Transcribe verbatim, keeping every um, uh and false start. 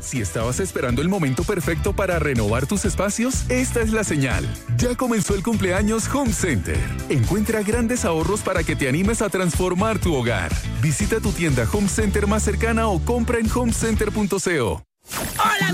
Si estabas esperando el momento perfecto para renovar tus espacios, esta es la señal. Ya comenzó el cumpleaños Home Center. Encuentra grandes ahorros para que te animes a transformar tu hogar. Visita tu tienda Home Center más cercana o compra en home center punto co.